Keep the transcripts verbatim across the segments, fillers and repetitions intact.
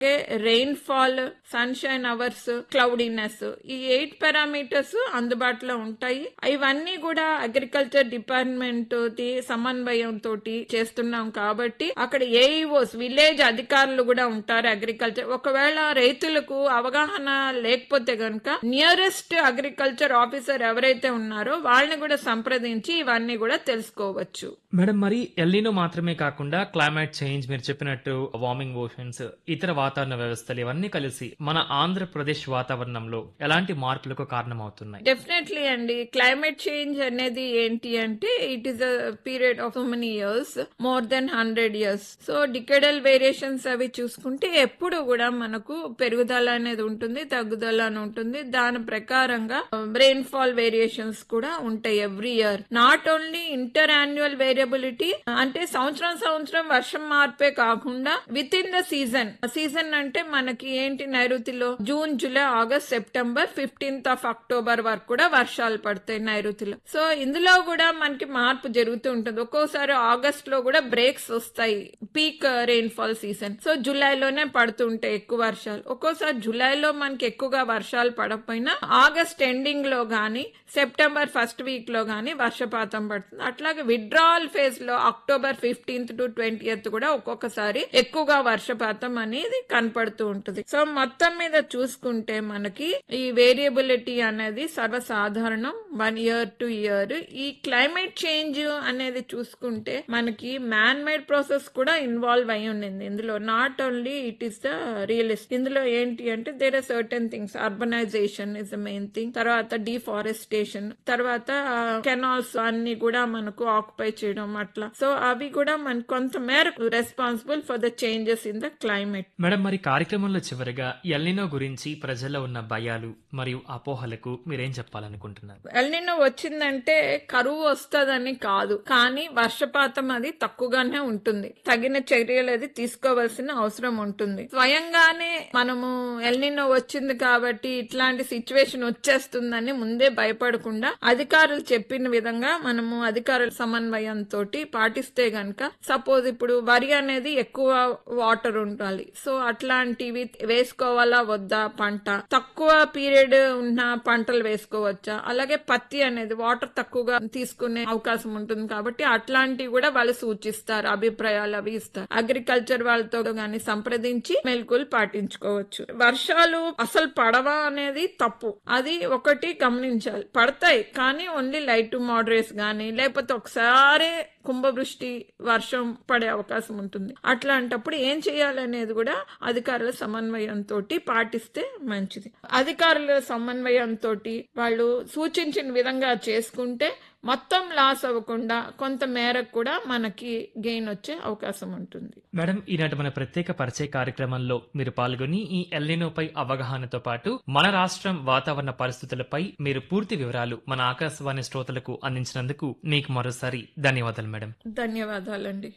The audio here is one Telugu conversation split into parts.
రెయిన్ఫాల్, సన్షైన్ అవర్స్, క్లౌడీనెస్, ఈ ఎయిట్ పారామీటర్స్ అందుబాటులో ఉంటాయి. ఇవన్నీ కూడా అగ్రికల్చర్ డిపార్ట్మెంట్ తోటి సమన్వయం తోటి చేస్తున్నాం కాబట్టి అక్కడ ఏఈఓస్, విలేజ్ అధికారులు కూడా ఉంటారు అగ్రికల్చర్. ఒకవేళ రైతులకు అవగాహన లేకపోతే గనక నియరెస్ట్ అగ్రికల్చర్ ఆఫీసర్ ఎవరైతే ఉన్నారో వాళ్ళని కూడా సంప్రదించి ఇవన్నీ కూడా తెలుసుకోవచ్చు. మేడం, మరి ఎల్నినో మాత్రమే కాకుండా క్లైమేట్ చేంజ్, మీరు చెప్పినట్టు వార్మింగ్ ఓషన్స్, ఇతర వాతావరణ వ్యవస్థలు ఇవన్నీ కలిసి మన ఆంధ్రప్రదేశ్ వాతావరణంలో ఎలాంటి మార్పులకు కారణమవుతున్నాయి? డెఫినెట్లీ అండి. క్లైమేట్ చేంజ్ అనేది ఏంటి అంటే it is a period of so many years, more than hundred years. So decadal variations అవి చూసుకుంటే ఎప్పుడు కూడా మనకు పెరుగుదల అనేది ఉంటుంది, తగ్గుదల అని ఉంటుంది. దాని ప్రకారంగా రెయిన్ఫాల్ వేరియేషన్స్ కూడా ఉంటాయి every year. Not only inter annual variability, అంటే సంవత్సరం సంవత్సరం వర్షం మార్పే కాకుండా with in the season. Season అంటే మనకి ఏంటి, నైరుతిలో June, July, August, September, fifteenth of October వరకు కూడా వర్షాలు పడతాయి నైరుతిలో. సో ఇందులో కూడా మనకి మార్పు జరుగుతూ ఉంటుంది. ఒక్కోసారి ఆగస్ట్ లో కూడా బ్రేక్స్ వస్తాయి, పీక్ రెయిన్ఫాల్ సీజన్. సో జూలైలోనే పడుతుంటాయి ఎక్కువ వర్షాలు. ఒక్కోసారి జూలైలో మనకి ఎక్కువగా వర్షాలు పడకపోయినా ఆగస్ట్ ఎండింగ్ లో గానీ సెప్టెంబర్ ఫస్ట్ వీక్ లో గానీ వర్షపాతం పడుతుంది. అట్లాగే విత్డ్రావల్ ఫేజ్ లో అక్టోబర్ ఫిఫ్టీన్త్ టు ట్వంటీయత్ కూడా ఒక్కొక్కసారి ఎక్కువగా వర్షపాతం అనేది కనపడుతూ ఉంటుంది. సో మొత్తం మీద చూసుకుంటే మనకి ఈ వేరియబిలిటీ అనేది సర్వసాధారణం, వన్ ఇయర్ టు ఇయర్. ఈ క్లైమేట్ చేంజ్ అనేది చూసుకుంటే మనకి మ్యాన్ మేడ్ ప్రాసెస్ కూడా ఇన్వాల్వ్ అయి ఉండింది ఇందులో. Not only it is the realist. ఇందులో ఏంటి అంటే there are certain things. Urbanisation is the main thing, తర్వాత డిఫారెస్టేషన్, తర్వాత కెనాల్స్ అన్ని కూడా మనకు ఆక్యుపై చేయడం అట్లా. సో అవి కూడా మనకు కొంత మేరకు responsible for the changes in the climate. Madam, మరి కార్యక్రమంలో చివరిగా ఎల్నినో గురించి ప్రజల్లో ఉన్న భయాలు మరియు అపోహలకు మీరేం చెప్పాలనుకుంటున్నారు? ఎల్నినో వచ్చిందంటే కరువు వస్తుందని కాదు, కానీ వర్షపాతం అది తక్కువగానే ఉంటుంది. తగిన చర్యలు అది తీసుకోవాల్సిన అవసరం ఉంటుంది. స్వయంగానే మనము ఎల్నినో వచ్చింది కాబట్టి ఇట్లాంటి సిచ్యువేషన్ వచ్చేస్తుందని ముందే భయపడకుండా అధికారులు చెప్పిన విధంగా మనము అధికారుల సమన్వయంతో పాటిస్తే గనక, సపోజ్ ఇప్పుడు వరి అనేది ఎక్కువ వాటర్ ఉండాలి, సో అట్లాంటివి వేసుకోవాలా వద్దా, పంట తక్కువ పీరియడ్ ఉన్న పంటలు వేసుకోవచ్చా, అలాగే పత్తి అనేది వాటర్ తక్కువగా తీసుకునే అవకాశం ఉంటుంది కాబట్టి అట్లాంటివి కూడా వాళ్ళు సూచిస్తారు, అభిప్రాయాలు అవి ఇస్తారు. అగ్రికల్చర్ వాళ్ళతో గాని సంప్రదించి మెలకువలు పాటించుకోవచ్చు. వర్షాలు అసలు పడవా అనేది తప్పు, అది ఒకటి గమనించాలి. పడతాయి కానీ ఓన్లీ లైట్ టు మోడరేట్స్ గానీ, లేకపోతే ఒకసారి కుంభవృష్టి వర్షం పడే అవకాశం ఉంటుంది. అట్లాంటప్పుడు ఏం చేయాలనేది కూడా అధికారుల సమన్వయంతో పాటిస్తే మంచిది. అధికారుల సమన్వయంతో వాళ్ళు సూచించిన విధంగా చేసుకుంటే మొత్తం లాస్ అవ్వకుండా కొంత మేరకు కూడా మనకి గెయిన్ వచ్చే అవకాశం ఉంటుంది. మేడం, ఈనాటి మన ప్రత్యేక పరిచయ కార్యక్రమంలో మీరు పాల్గొని ఈ ఎల్నినోపై అవగాహనతో పాటు మన రాష్ట్రం వాతావరణ పరిస్థితులపై మీరు పూర్తి వివరాలు మన ఆకాశవాణి శ్రోతలకు అందించినందుకు మీకు మరోసారి ధన్యవాదాలు మేడం. ధన్యవాదాలండి.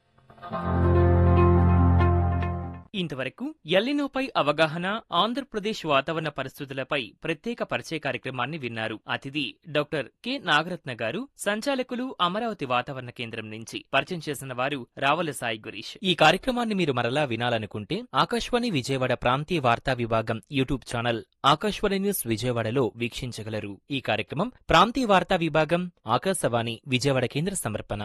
ఇంతవరకు ఎల్నినోపై అవగాహన, ఆంధ్రప్రదేశ్ వాతావరణ పరిస్థితులపై ప్రత్యేక పరిచయ కార్యక్రమాన్ని విన్నారు. అతిథి డాక్టర్ కె నాగరత్న గారు, సంచాలకులు అమరావతి వాతావరణ కేంద్రం నుంచి. పరిచయం చేసిన వారు రావుల సాయి గురీష్. ఈ కార్యక్రమాన్ని మీరు మరలా వినాలనుకుంటే ఆకాశవాణి విజయవాడ ప్రాంతీయ వార్తా విభాగం యూట్యూబ్ ఛానల్ ఆకాశవాణి న్యూస్ విజయవాడలో వీక్షించగలరు. ఈ కార్యక్రమం ప్రాంతీయ వార్తా విభాగం ఆకాశవాణి విజయవాడ కేంద్ర సమర్పణ.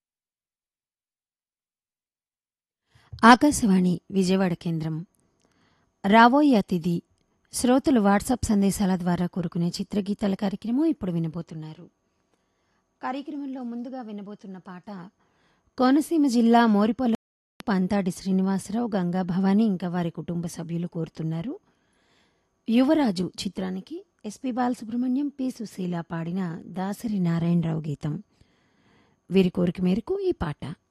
ఆకాశవాణి విజయవాడ కేంద్రం. రాబోయే అతిథి శ్రోతలు వాట్సాప్ సందేశాల ద్వారా కోరుకునే చిత్రగీతాల కార్యక్రమం ఇప్పుడు వినబోతున్నారు. కార్యక్రమంలో ముందుగా వినబోతున్న పాట కోనసీమ జిల్లా మోరిపొల పంతాడి శ్రీనివాసరావు, గంగా భవాని ఇంకా వారి కుటుంబ సభ్యులు కోరుతున్నారు. యువరాజు చిత్రానికి ఎస్పి బాలసుబ్రహ్మణ్యం, పి సుశీల పాడిన దాసరి నారాయణరావు గీతం. వీరి కోరిక మేరకు ఈ పాట.